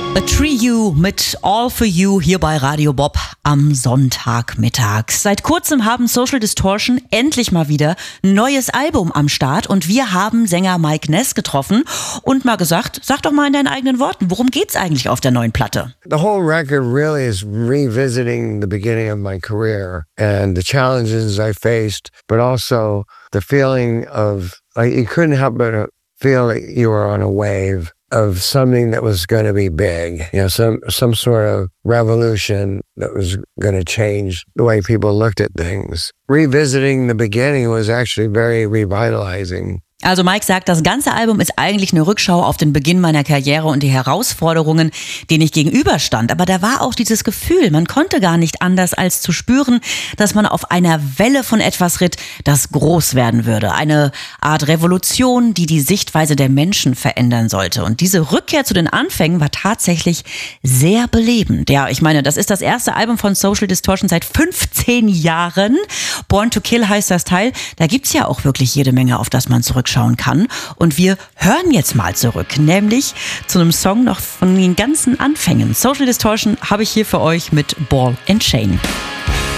A Trio mit All For You hier bei Radio Bob am Sonntagmittag. Seit kurzem haben Social Distortion endlich mal wieder ein neues Album am Start und wir haben Sänger Mike Ness getroffen und mal gesagt, sag doch mal in deinen eigenen Worten, worum geht's eigentlich auf der neuen Platte? The whole record really is revisiting the beginning of my career and the challenges I faced, but also the feeling of, like, you couldn't help but feel like you were on a wave of something that was going to be big, you know, some sort of revolution that was going to change the way people looked at things. Revisiting the beginning was actually very revitalizing. Also Mike sagt, das ganze Album ist eigentlich eine Rückschau auf den Beginn meiner Karriere und die Herausforderungen, denen ich gegenüberstand. Aber da war auch dieses Gefühl, man konnte gar nicht anders als zu spüren, dass man auf einer Welle von etwas ritt, das groß werden würde. Eine Art Revolution, die die Sichtweise der Menschen verändern sollte. Und diese Rückkehr zu den Anfängen war tatsächlich sehr belebend. Ja, ich meine, das ist das erste Album von Social Distortion seit 15 Jahren. Born to Kill heißt das Teil. Da gibt's ja auch wirklich jede Menge, auf das man zurückschauen kann. Und wir hören jetzt mal zurück, nämlich zu einem Song noch von den ganzen Anfängen. Social Distortion habe ich hier für euch mit Ball and Chain.